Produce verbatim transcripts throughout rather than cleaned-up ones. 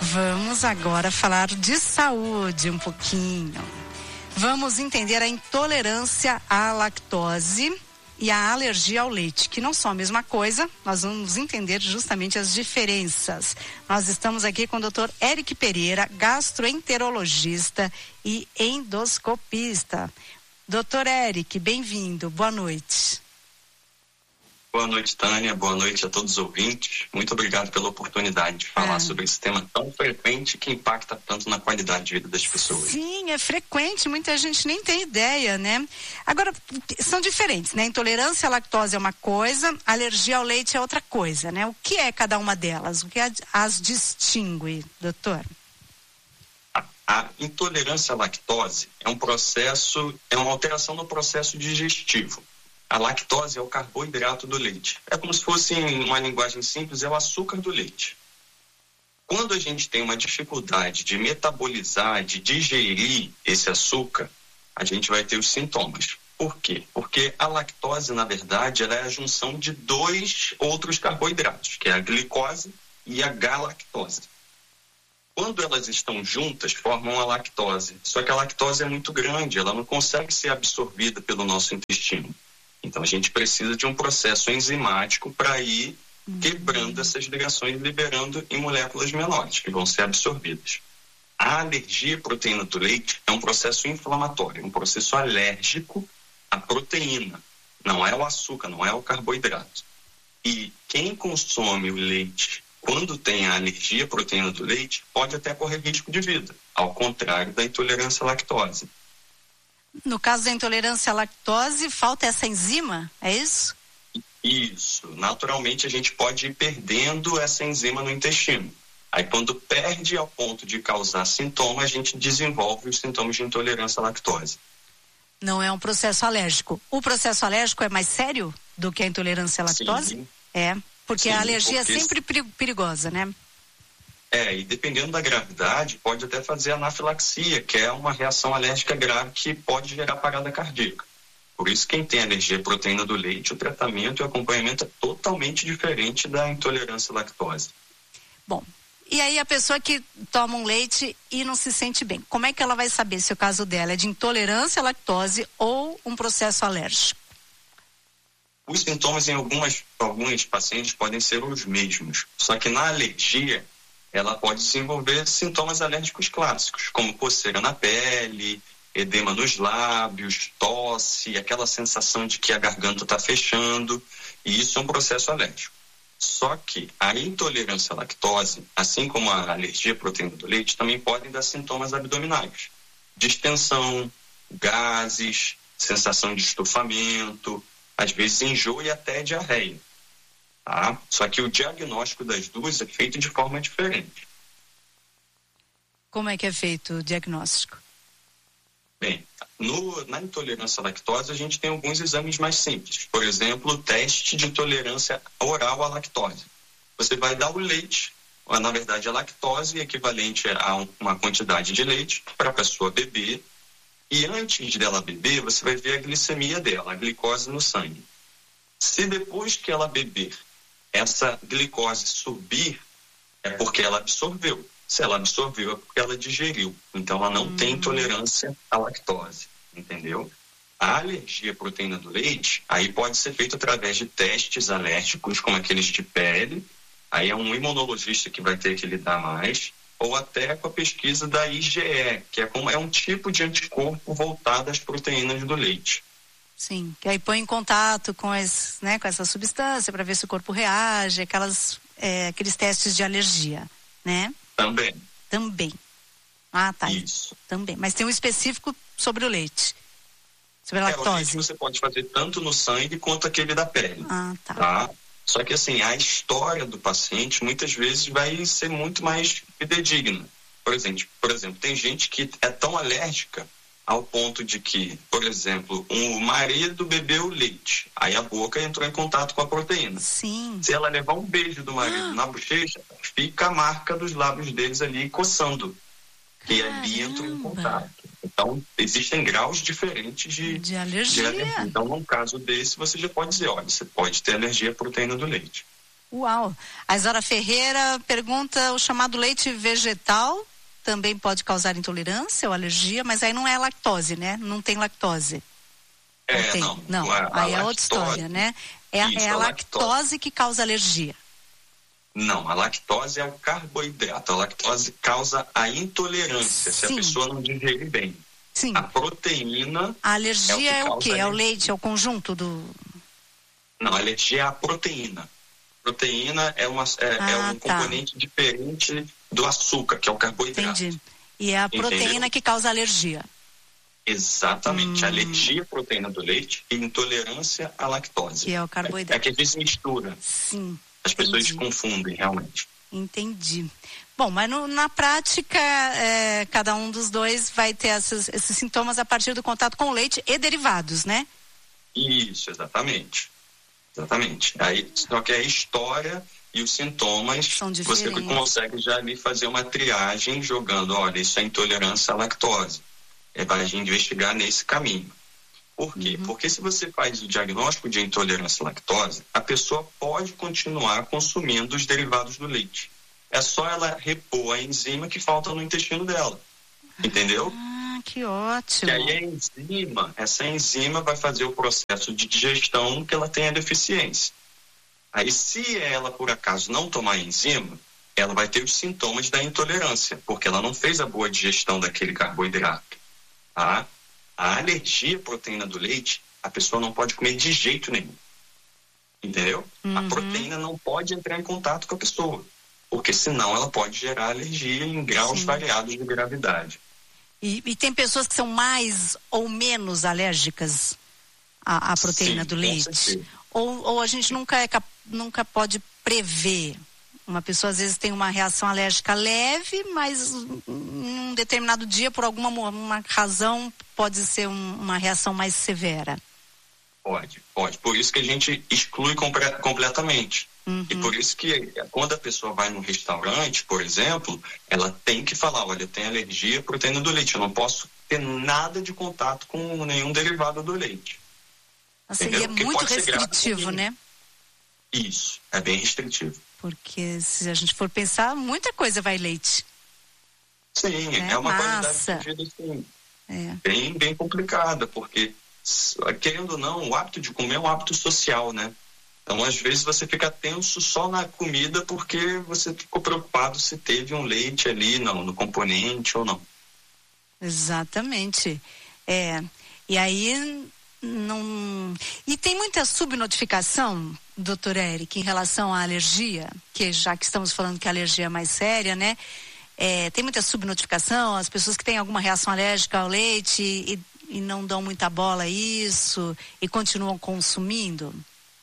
Vamos agora falar de saúde um pouquinho. Vamos entender a intolerância à lactose e a alergia ao leite, que não são a mesma coisa. Nós vamos entender justamente as diferenças. Nós estamos aqui com o doutor Eric Pereira, gastroenterologista e endoscopista. doutor Eric, bem-vindo, boa noite. Boa noite, Tânia, boa noite a todos os ouvintes. Muito obrigado pela oportunidade de falar é. sobre esse tema tão frequente que impacta tanto na qualidade de vida das pessoas. Sim, é frequente, muita gente nem tem ideia, né? Agora, são diferentes, né? Intolerância à lactose é uma coisa, alergia ao leite é outra coisa, né? O que é cada uma delas? O que as distingue, doutor? A, a intolerância à lactose é um processo, é uma alteração no processo digestivo. A lactose é o carboidrato do leite. É como se fosse, em uma linguagem simples, é o açúcar do leite. Quando a gente tem uma dificuldade de metabolizar, de digerir esse açúcar, a gente vai ter os sintomas. Por quê? Porque a lactose, na verdade, ela é a junção de dois outros carboidratos, que é a glicose e a galactose. Quando elas estão juntas, formam a lactose. Só que a lactose é muito grande, ela não consegue ser absorvida pelo nosso intestino. Então, a gente precisa de um processo enzimático para ir uhum. quebrando essas ligações, liberando em moléculas menores, que vão ser absorvidas. A alergia à proteína do leite é um processo inflamatório, um processo alérgico à proteína. Não é o açúcar, não é o carboidrato. E quem consome o leite quando tem a alergia à proteína do leite pode até correr risco de vida, ao contrário da intolerância à lactose. No caso da intolerância à lactose, falta essa enzima, é isso? Isso. Naturalmente, a gente pode ir perdendo essa enzima no intestino. Aí, quando perde ao ponto de causar sintoma, a gente desenvolve os sintomas de intolerância à lactose. Não é um processo alérgico. O processo alérgico é mais sério do que a intolerância à lactose? Sim. É, porque Sim, a alergia porque... é sempre perigosa, né? É, e dependendo da gravidade, pode até fazer anafilaxia, que é uma reação alérgica grave que pode gerar parada cardíaca. Por isso, quem tem alergia à proteína do leite, o tratamento e o acompanhamento é totalmente diferente da intolerância à lactose. Bom, e aí a pessoa que toma um leite e não se sente bem, como é que ela vai saber se o caso dela é de intolerância à lactose ou um processo alérgico? Os sintomas em algumas, alguns pacientes podem ser os mesmos, só que na alergia ela pode desenvolver sintomas alérgicos clássicos, como coceira na pele, edema nos lábios, tosse, aquela sensação de que a garganta está fechando, e isso é um processo alérgico. Só que a intolerância à lactose, assim como a alergia à proteína do leite, também podem dar sintomas abdominais, distensão, gases, sensação de estufamento, às vezes enjoo e até diarreia. Tá? Só que o diagnóstico das duas é feito de forma diferente. Como é que é feito o diagnóstico? Bem, no, na intolerância à lactose a gente tem alguns exames mais simples. Por exemplo, o teste de tolerância oral à lactose. Você vai dar o leite, na verdade a lactose equivalente a uma quantidade de leite para a pessoa beber, e antes dela beber você vai ver a glicemia dela, a glicose no sangue. Se depois que ela beber essa glicose subir, é porque ela absorveu. Se ela absorveu, é porque ela digeriu. Então, ela não hum. tem intolerância à lactose, entendeu? A alergia à proteína do leite, aí pode ser feito através de testes alérgicos, como aqueles de pele. Aí é um imunologista que vai ter que lidar mais. Ou até com a pesquisa da I G E, que é, como, é um tipo de anticorpo voltado às proteínas do leite. Sim, que aí põe em contato com, as, né, com essa substância para ver se o corpo reage, aquelas, é, aqueles testes de alergia, né? Também. Também. Ah, tá. Isso. Também. Mas tem um específico sobre o leite, sobre a lactose. É, o leite você pode fazer tanto no sangue quanto aquele da pele. Ah, tá. Tá? Só que assim, a história do paciente muitas vezes vai ser muito mais fidedigna. Por exemplo, por exemplo, tem gente que é tão alérgica ao ponto de que, por exemplo, um marido bebeu leite, aí a boca entrou em contato com a proteína. Sim. Se ela levar um beijo do marido ah. na bochecha, fica a marca dos lábios deles ali coçando, que Caramba. ali entrou em contato. Então, existem graus diferentes de, de, alergia. de alergia. Então, num caso desse, você já pode dizer, olha, você pode ter alergia à proteína do leite. Uau! A Isora Ferreira pergunta, o chamado leite vegetal também pode causar intolerância ou alergia, mas aí não é lactose, né? Não tem lactose. É, não tem? não. Não, a, a aí é outra história, né? É, isso, é a, a lactose. lactose que causa alergia. Não, a lactose é o carboidrato. A lactose causa a intolerância, Sim. se a pessoa não digerir bem. Sim. A proteína... A alergia é o quê? É o leite, é o conjunto do... Não, a alergia é a proteína. Proteína é, uma, é, ah, é um tá. componente diferente do açúcar, que é o carboidrato. Entendi. E é a proteína Entendeu? que causa alergia. Exatamente. Hum. Alergia à proteína do leite e intolerância à lactose. Que é o carboidrato. É, é que a gente mistura. Sim. As Entendi. pessoas confundem, realmente. Entendi. Bom, mas no, na prática, é, cada um dos dois vai ter esses, esses sintomas a partir do contato com o leite e derivados, né? Isso, exatamente. Exatamente. Aí, só que a história e os sintomas, São você consegue já ali fazer uma triagem jogando, olha, isso é intolerância à lactose. É, vai investigar nesse caminho. Por quê? Uhum. Porque se você faz o diagnóstico de intolerância à lactose, a pessoa pode continuar consumindo os derivados do leite. É só ela repor a enzima que falta no intestino dela. Entendeu? Ah, que ótimo. E aí a enzima, essa enzima vai fazer o processo de digestão que ela tenha deficiência. Aí se ela, por acaso, não tomar enzima, ela vai ter os sintomas da intolerância, porque ela não fez a boa digestão daquele carboidrato. Tá? A alergia à proteína do leite, a pessoa não pode comer de jeito nenhum. Entendeu? Uhum. A proteína não pode entrar em contato com a pessoa, porque senão ela pode gerar alergia em graus Sim. variados de gravidade. E, e tem pessoas que são mais ou menos alérgicas à, à proteína Sim, do leite? Ou, ou a gente nunca, é, nunca pode prever? Uma pessoa às vezes tem uma reação alérgica leve, mas em um determinado dia, por alguma uma razão, pode ser um, uma reação mais severa. Pode, pode. Por isso que a gente exclui compre- completamente. Uhum. E por isso que quando a pessoa vai num restaurante, por exemplo, ela tem que falar, olha, eu tenho alergia à proteína do leite, eu não posso ter nada de contato com nenhum derivado do leite. Nossa, e é muito restritivo, né? Isso, é bem restritivo. Porque se a gente for pensar, muita coisa vai leite. Sim, é, é uma massa. qualidade de vida assim, é. bem, bem complicada, porque, querendo ou não, o hábito de comer é um hábito social, né? Então, às vezes, você fica tenso só na comida porque você ficou preocupado se teve um leite ali não, no componente ou não. Exatamente. É, e aí, não... E tem muita subnotificação, doutor Eric, em relação à alergia, que já que estamos falando que a alergia é mais séria, né? É, tem muita subnotificação, as pessoas que têm alguma reação alérgica ao leite e, e não dão muita bola a isso e continuam consumindo?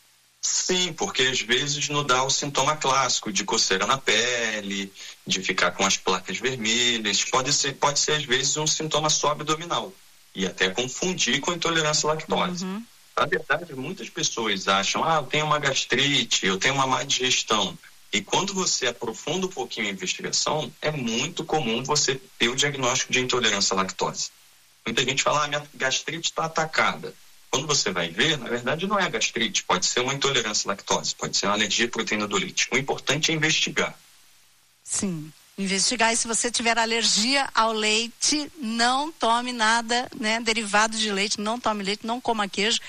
Sim, porque às vezes não dá o sintoma clássico de coceira na pele, de ficar com as placas vermelhas. Pode ser, pode ser às vezes um sintoma só abdominal e até confundir com intolerância à lactose. Uhum. Na verdade, muitas pessoas acham, ah, eu tenho uma gastrite, eu tenho uma má digestão. E quando você aprofunda um pouquinho a investigação, é muito comum você ter o diagnóstico de intolerância à lactose. Muita gente fala, ah, minha gastrite está atacada. Quando você vai ver, na verdade não é gastrite, pode ser uma intolerância à lactose, pode ser uma alergia à proteína do leite. O importante é investigar. Sim, investigar. E se você tiver alergia ao leite, não tome nada, né, derivado de leite, não tome leite, não coma queijo,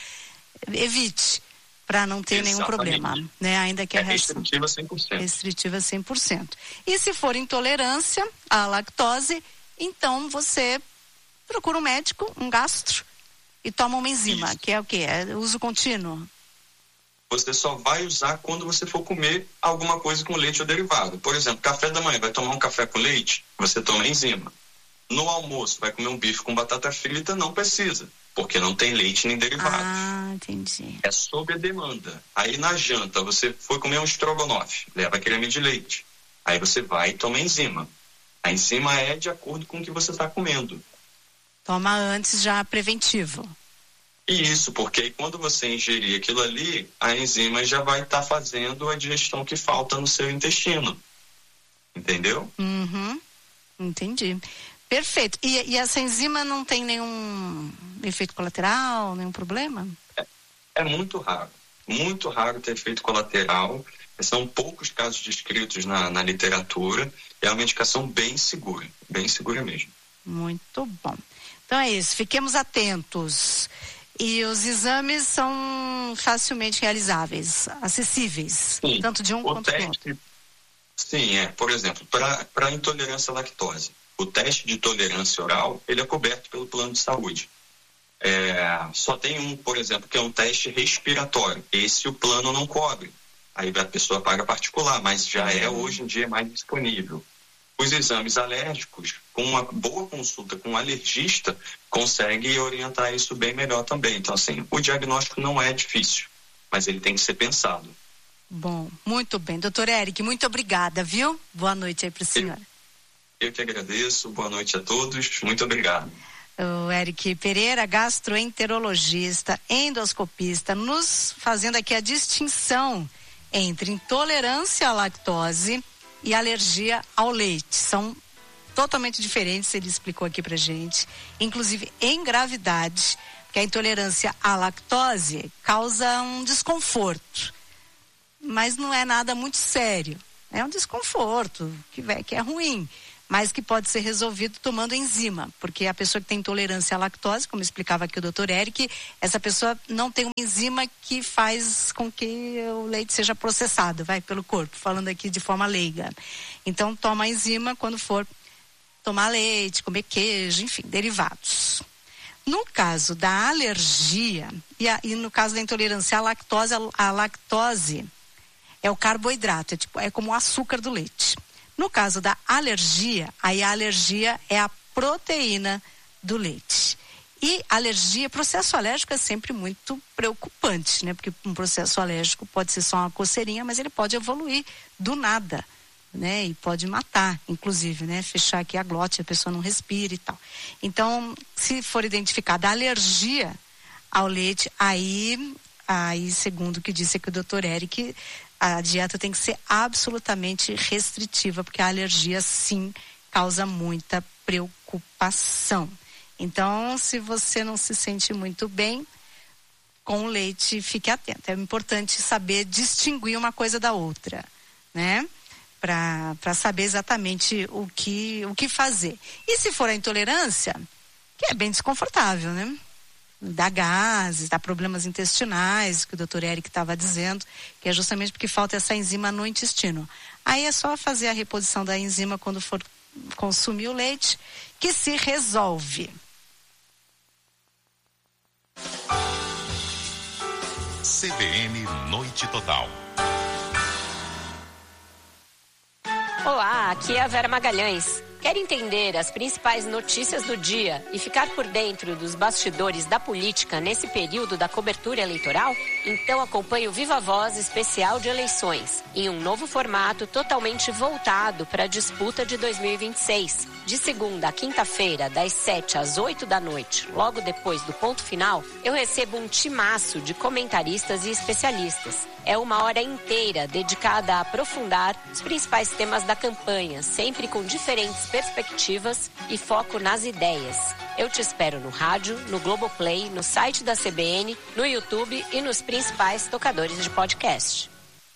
evite, para não ter Exatamente. nenhum problema, né? Ainda que a é reação restritiva cem por cento. Restritiva cem por cento. E se for intolerância à lactose, então você procura um médico, um gastro, e toma uma enzima, Isso. que é o quê? É uso contínuo. Você só vai usar quando você for comer alguma coisa com leite ou derivado. Por exemplo, café da manhã, vai tomar um café com leite, você toma enzima. No almoço, vai comer um bife com batata frita, não precisa, porque não tem leite nem derivados. Ah, entendi. É sob a demanda. Aí na janta, você foi comer um estrogonofe, leva creme de leite. Aí você vai e toma enzima. A enzima é de acordo com o que você está comendo. Toma antes já preventivo. Isso, porque quando você ingerir aquilo ali, a enzima já vai estar tá fazendo a digestão que falta no seu intestino. Entendeu? Uhum, entendi. Perfeito. E, e essa enzima não tem nenhum efeito colateral, nenhum problema? É, é muito raro. Muito raro ter efeito colateral. São poucos casos descritos na, na literatura. É uma medicação bem segura, bem segura mesmo. Muito bom. Então é isso, fiquemos atentos. E os exames são facilmente realizáveis, acessíveis, sim, tanto de um quanto do outro. Sim, é. Por exemplo, para intolerância à lactose, o teste de tolerância oral, ele é coberto pelo plano de saúde. É, só tem um, por exemplo, que é um teste respiratório. Esse o plano não cobre. Aí a pessoa paga particular, mas já é hoje em dia mais disponível. Os exames alérgicos, com uma boa consulta com um alergista, consegue orientar isso bem melhor também. Então, assim, o diagnóstico não é difícil, mas ele tem que ser pensado. Bom, muito bem. Doutor Eric, muito obrigada, viu? Boa noite aí para o senhor. Eu, eu que agradeço. Boa noite a todos. Muito obrigado. O Eric Pereira, gastroenterologista, endoscopista, nos fazendo aqui a distinção entre intolerância à lactose e alergia ao leite. São totalmente diferentes, ele explicou aqui pra gente. Inclusive em gravidade, que a intolerância à lactose causa um desconforto. Mas não é nada muito sério. É um desconforto que, que é ruim, mas que pode ser resolvido tomando enzima, porque a pessoa que tem intolerância à lactose, como explicava aqui o doutor Eric, essa pessoa não tem uma enzima que faz com que o leite seja processado, vai, pelo corpo, falando aqui de forma leiga. Então, toma a enzima quando for tomar leite, comer queijo, enfim, derivados. No caso da alergia, e, a, e no caso da intolerância à lactose, a, a lactose é o carboidrato, é, tipo, é como o açúcar do leite. No caso da alergia, aí a alergia é a proteína do leite. E alergia, processo alérgico é sempre muito preocupante, né? Porque um processo alérgico pode ser só uma coceirinha, mas ele pode evoluir do nada, né? E pode matar, inclusive, né? Fechar aqui a glote, a pessoa não respira e tal. Então, se for identificada a alergia ao leite, aí, aí segundo o que disse aqui o doutor Eric, a dieta tem que ser absolutamente restritiva, porque a alergia, sim, causa muita preocupação. Então, se você não se sente muito bem com o leite, fique atento. É importante saber distinguir uma coisa da outra, né? Para para saber exatamente o que, o que fazer. E se for a intolerância, que é bem desconfortável, né? Dá gases, dá problemas intestinais, que o doutor Eric estava dizendo, que é justamente porque falta essa enzima no intestino. Aí é só fazer a reposição da enzima quando for consumir o leite, que se resolve. C B N Noite Total. Olá, aqui é a Vera Magalhães. Quer entender as principais notícias do dia e ficar por dentro dos bastidores da política nesse período da cobertura eleitoral? Então acompanhe o Viva Voz especial de eleições, em um novo formato totalmente voltado para a disputa de dois mil e vinte e seis. De segunda a quinta-feira, das sete às oito da noite, logo depois do ponto final, eu recebo um timaço de comentaristas e especialistas. É uma hora inteira dedicada a aprofundar os principais temas da campanha, sempre com diferentes perspectivas e foco nas ideias. Eu te espero no rádio, no Globoplay, no site da C B N, no YouTube e nos principais tocadores de podcast.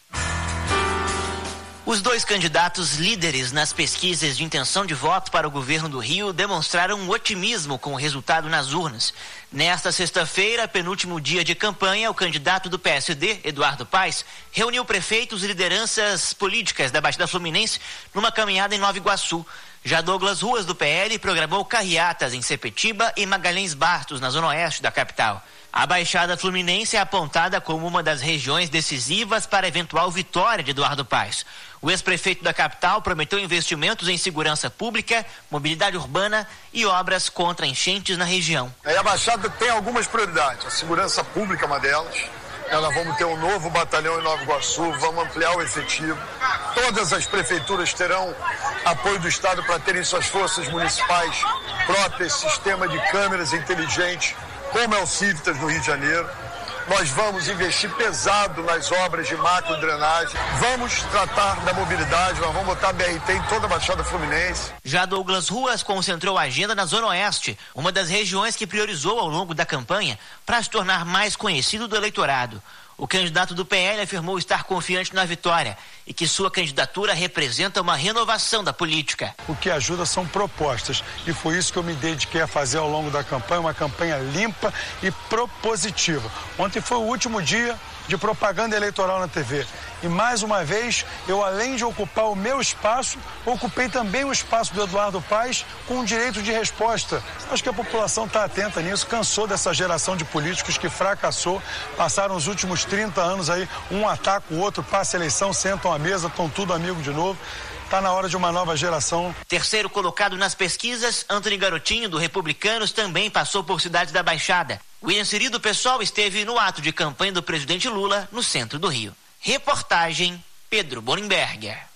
Os dois candidatos líderes nas pesquisas de intenção de voto para o governo do Rio demonstraram um otimismo com o resultado nas urnas. Nesta sexta-feira, penúltimo dia de campanha, o candidato do P S D, Eduardo Paes, reuniu prefeitos e lideranças políticas da Baixada Fluminense numa caminhada em Nova Iguaçu. Já Douglas Ruas, do P L, programou carreatas em Sepetiba e Magalhães Bastos, na zona oeste da capital. A Baixada Fluminense é apontada como uma das regiões decisivas para a eventual vitória de Eduardo Paes. O ex-prefeito da capital prometeu investimentos em segurança pública, mobilidade urbana e obras contra enchentes na região. A Baixada tem algumas prioridades. A segurança pública é uma delas. Nós vamos ter um novo batalhão em Nova Iguaçu, vamos ampliar o efetivo. Todas as prefeituras terão apoio do Estado para terem suas forças municipais próprias, sistema de câmeras inteligentes, como é o Civitas no Rio de Janeiro. Nós vamos investir pesado nas obras de macro drenagem. Vamos tratar da mobilidade, nós vamos botar B R T em toda a Baixada Fluminense. Já Douglas Ruas concentrou a agenda na Zona Oeste, uma das regiões que priorizou ao longo da campanha para se tornar mais conhecido do eleitorado. O candidato do P L afirmou estar confiante na vitória e que sua candidatura representa uma renovação da política. O que ajuda são propostas e foi isso que eu me dediquei a fazer ao longo da campanha, uma campanha limpa e propositiva. Ontem foi o último dia de propaganda eleitoral na T V. E mais uma vez, eu além de ocupar o meu espaço, ocupei também o espaço do Eduardo Paes com um direito de resposta. Acho que a população está atenta nisso, cansou dessa geração de políticos que fracassou, passaram os últimos trinta anos aí, um ataca o outro, passa a eleição, sentam à mesa, estão tudo amigo de novo. Está na hora de uma nova geração. Terceiro colocado nas pesquisas, Antony Garotinho, do Republicanos, também passou por cidades da Baixada. William Siri, do PSOL, esteve no ato de campanha do presidente Lula, no centro do Rio. Reportagem, Pedro Borenberger.